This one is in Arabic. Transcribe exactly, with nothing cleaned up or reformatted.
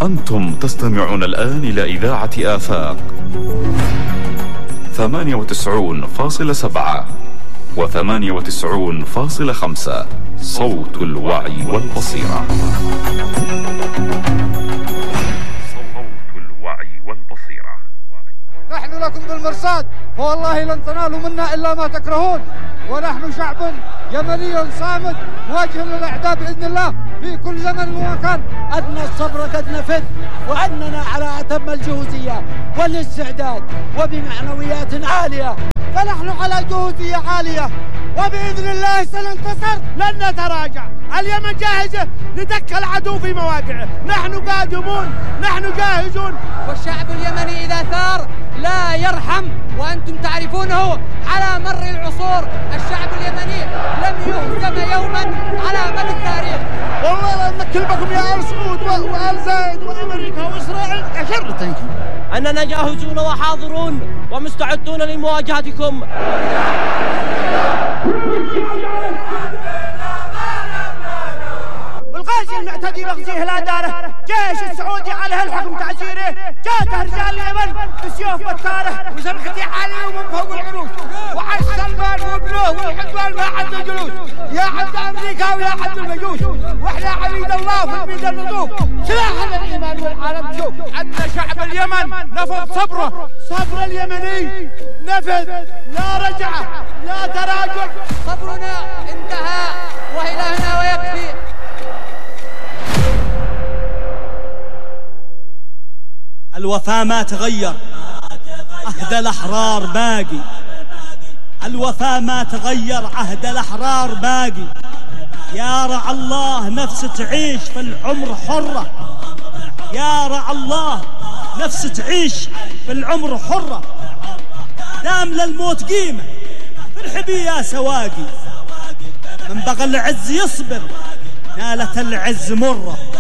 أنتم تستمعون الآن إلى إذاعة آفاق ثمانية وتسعون فاصلة سبعة وثمانية وتسعون فاصلة خمسة، صوت الوعي والبصيرة. صوت الوعي والبصيرة. نحن لكم بالمرصاد، فوالله لن تنالوا منا إلا ما تكرهون، ونحن شعب يمني صامد مواجه للأعداء بإذن الله في كل زمن ومكان. أدنى الصبر قد نفذ، وأننا على أتم الجهوزية والاستعداد وبمعنويات عالية، فنحن على جهوزية عالية وبإذن الله سننتصر. لن نتراجع، اليمن جاهزة لدك العدو في مواقعه، نحن قادمون، نحن جاهزون. والشعب اليمني إذا ثار لا يرحم، وأنتم تعرفونه على مر العصور. الشعب اليمني لم يهزم يوما على مدى التاريخ. والله لن نكلمكم يا آل سعود وآل زايد وأمريكا وإسرائيل أشر التنكيل. أننا جاهزون وحاضرون ومستعدون لمواجهتكم. والغازي المعتدي بغزيه لا داره، جيش السعودي عليه الحكم تعزيره، جاته رجال اليمن بسيوف بكاره وزرقتي عليه ومن فوق العروش، وعيش سلمان وابنه والحدوان ما عد الجلوس، يا عبد امريكا ويا عبد المجوس، واحنا عبيد الله في الميدان نطوف، سلاحنا الايمان والعالم شوف. عندنا شعب اليمن نفذ صبره، صبر اليمني نفذ، لا رجعه لا تراجع. صبرنا انتهى والى هنا ويكفي. الوفاء ما تغير، عهد الأحرار باقي. الوفاء ما تغير، عهد الأحرار باقي. يا رعى الله نفس تعيش في العمر حرة، يا رعى الله نفس تعيش في العمر حرة. دام للموت قيمة في الحبي يا سواقي، من بغى العز يصبر نالت العز مرة.